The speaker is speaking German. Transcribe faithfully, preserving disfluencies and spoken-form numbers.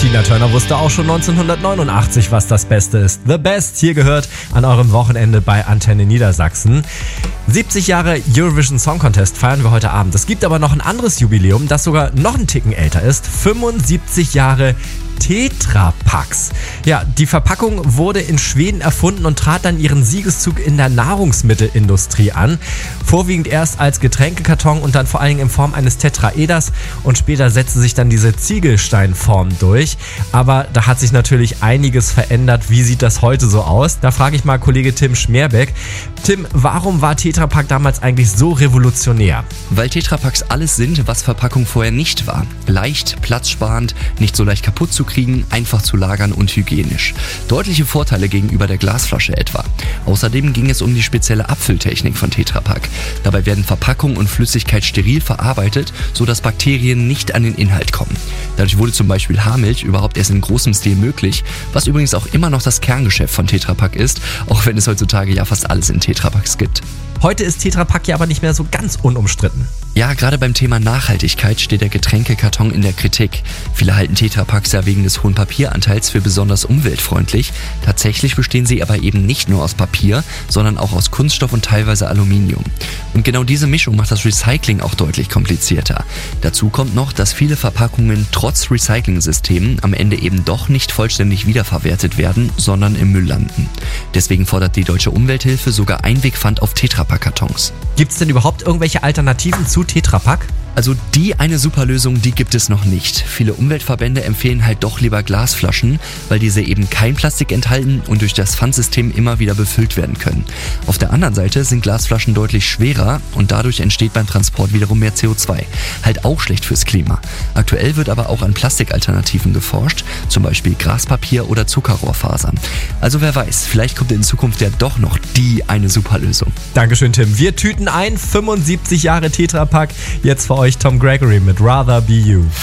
Tina Turner wusste auch schon neunzehnhundertneunundachtzig, was das Beste ist. The Best hier gehört an eurem Wochenende bei Antenne Niedersachsen. siebzig Jahre Eurovision Song Contest feiern wir heute Abend. Es gibt aber noch ein anderes Jubiläum, das sogar noch einen Ticken älter ist. fünfundsiebzig Jahre Tetra Paks. Ja, die Verpackung wurde in Schweden erfunden und trat dann ihren Siegeszug in der Nahrungsmittelindustrie an. Vorwiegend erst als Getränkekarton und dann vor allen Dingen in Form eines Tetraeders und später setzte sich dann diese Ziegelsteinform durch. Aber da hat sich natürlich einiges verändert. Wie sieht das heute so aus? Da frage ich mal Kollege Tim Schmerbeck. Tim, warum war Tetra Pak damals eigentlich so revolutionär? Weil Tetra Paks alles sind, was Verpackung vorher nicht war. Leicht, platzsparend, nicht so leicht kaputt zu kriegen, einfach zu lagern und hygienisch. Deutliche Vorteile gegenüber der Glasflasche etwa. Außerdem ging es um die spezielle Abfülltechnik von Tetra Pak. Dabei werden Verpackung und Flüssigkeit steril verarbeitet, sodass Bakterien nicht an den Inhalt kommen. Dadurch wurde zum Beispiel Haarmilch überhaupt erst in großem Stil möglich, was übrigens auch immer noch das Kerngeschäft von Tetra Pak ist, auch wenn es heutzutage ja fast alles in Tetra Paks gibt. Heute ist Tetra Pak ja aber nicht mehr so ganz unumstritten. Ja, gerade beim Thema Nachhaltigkeit steht der Getränkekarton in der Kritik. Viele halten Tetra Paks ja wegen des hohen Papieranteils für besonders umweltfreundlich. Tatsächlich bestehen sie aber eben nicht nur aus Papier, sondern auch aus Kunststoff und teilweise Aluminium. Und genau diese Mischung macht das Recycling auch deutlich komplizierter. Dazu kommt noch, dass viele Verpackungen trotz Recycling-Systemen am Ende eben doch nicht vollständig wiederverwertet werden, sondern im Müll landen. Deswegen fordert die Deutsche Umwelthilfe sogar Einwegpfand auf Tetra Pak-Kartons. Gibt es denn überhaupt irgendwelche Alternativen zu Tetra Pak? Also die eine Superlösung, die gibt es noch nicht. Viele Umweltverbände empfehlen halt doch lieber Glasflaschen, weil diese eben kein Plastik enthalten und durch das Pfandsystem immer wieder befüllt werden können. Auf der anderen Seite sind Glasflaschen deutlich schwerer und dadurch entsteht beim Transport wiederum mehr C O zwei. Halt auch schlecht fürs Klima. Aktuell wird aber auch an Plastikalternativen geforscht, zum Beispiel Graspapier oder Zuckerrohrfasern. Also wer weiß, vielleicht kommt in Zukunft ja doch noch die eine Superlösung. Dankeschön, Tim. Wir tüten ein, fünfundsiebzig Jahre Tetra Pak. Jetzt für euch Tom Gregory mit Rather Be You.